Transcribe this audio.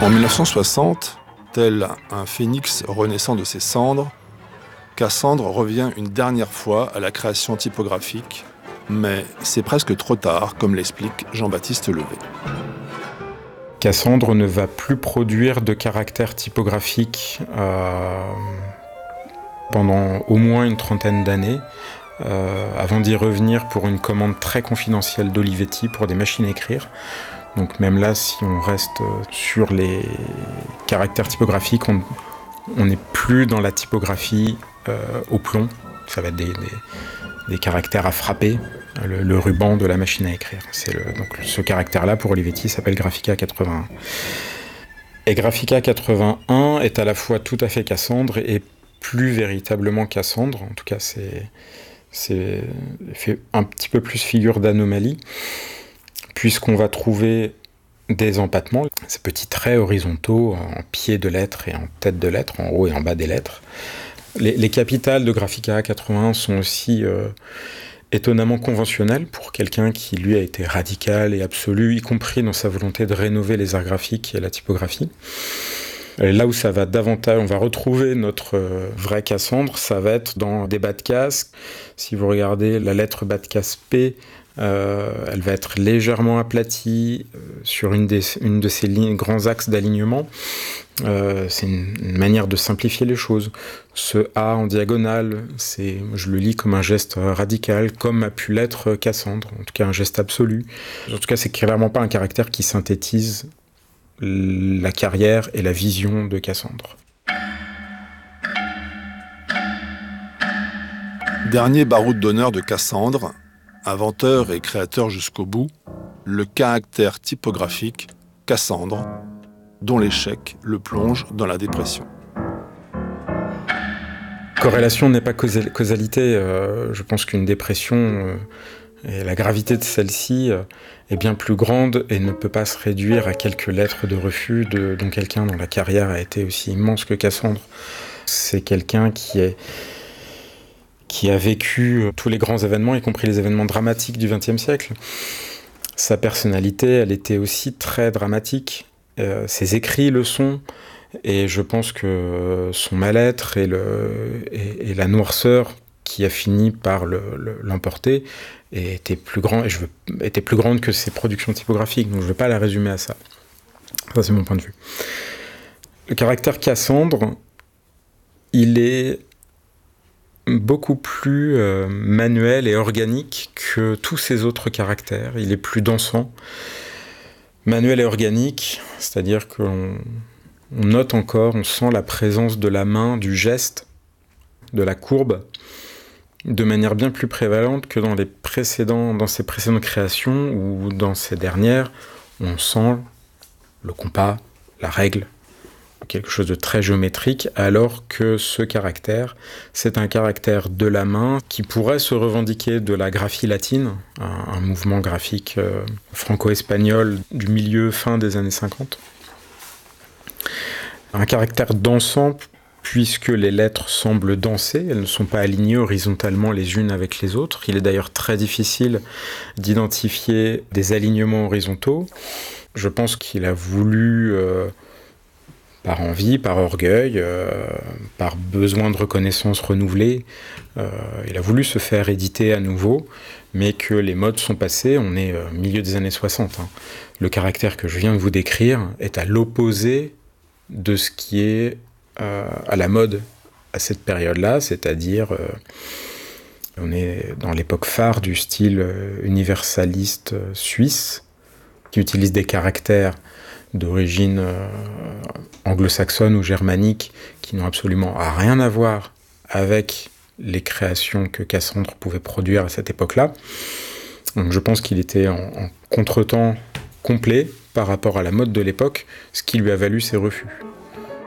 En 1960, tel un phénix renaissant de ses cendres, Cassandre revient une dernière fois à la création typographique, mais c'est presque trop tard, comme l'explique Jean-Baptiste Levé. Cassandre ne va plus produire de caractères typographiques pendant au moins une trentaine d'années, avant d'y revenir pour une commande très confidentielle d'Olivetti pour des machines à écrire. Donc même là, si on reste sur les caractères typographiques, on n'est plus dans la typographie au plomb. Ça va être des caractères à frapper, le ruban de la machine à écrire. Donc ce caractère-là, pour Olivetti, s'appelle Graphica 81. Et Graphica 81 est à la fois tout à fait Cassandre et plus véritablement Cassandre. En tout cas, c'est fait un petit peu plus figure d'anomalie, puisqu'on va trouver des empattements, ces petits traits horizontaux en pied de lettres et en tête de lettres, en haut et en bas des lettres. Les capitales de Graphica 81 sont aussi étonnamment conventionnelles pour quelqu'un qui, lui, a été radical et absolu, y compris dans sa volonté de rénover les arts graphiques et la typographie. Et là où ça va davantage, on va retrouver notre vrai Cassandre, ça va être dans des bas de casque. Si vous regardez la lettre bas de casque P, elle va être légèrement aplatie sur une de ces grands axes d'alignement. C'est une manière de simplifier les choses. Ce A en diagonale, je le lis comme un geste radical, comme a pu l'être Cassandre, en tout cas un geste absolu. En tout cas, c'est clairement pas un caractère qui synthétise la carrière et la vision de Cassandre. Dernier baroud d'honneur de Cassandre, inventeur et créateur jusqu'au bout, le caractère typographique Cassandre, dont l'échec le plonge dans la dépression. Corrélation n'est pas causalité. Je pense qu'une dépression, et la gravité de celle-ci est bien plus grande et ne peut pas se réduire à quelques lettres de refus dont quelqu'un dont la carrière a été aussi immense que Cassandre. C'est quelqu'un qui a vécu tous les grands événements, y compris les événements dramatiques du XXe siècle. Sa personnalité, elle était aussi très dramatique. Ses écrits le sont, et je pense que son mal-être et la noirceur qui a fini par l'emporter était plus grande que ses productions typographiques, donc je ne veux pas la résumer à ça. Ça, c'est mon point de vue. Le caractère Cassandre, il est beaucoup plus manuel et organique que tous ces autres caractères. Il est plus dansant. Manuel et organique, c'est-à-dire qu'on note encore, on sent la présence de la main, du geste, de la courbe, de manière bien plus prévalente que dans ses précédentes créations, ou dans ces dernières, on sent le compas, la règle, quelque chose de très géométrique, alors que ce caractère, c'est un caractère de la main qui pourrait se revendiquer de la graphie latine, un mouvement graphique franco-espagnol du fin des années 50. Un caractère dansant, puisque les lettres semblent danser, elles ne sont pas alignées horizontalement les unes avec les autres. Il est d'ailleurs très difficile d'identifier des alignements horizontaux. Je pense qu'il a voulu... par envie, par orgueil, par besoin de reconnaissance renouvelée. Il a voulu se faire éditer à nouveau, mais que les modes sont passés, on est au milieu des années 60. Le caractère que je viens de vous décrire est à l'opposé de ce qui est à la mode à cette période-là, c'est-à-dire on est dans l'époque phare du style universaliste suisse, qui utilise des caractères d'origine anglo-saxonne ou germanique, qui n'ont absolument rien à voir avec les créations que Cassandre pouvait produire à cette époque-là. Donc je pense qu'il était en contretemps complet par rapport à la mode de l'époque, ce qui lui a valu ses refus.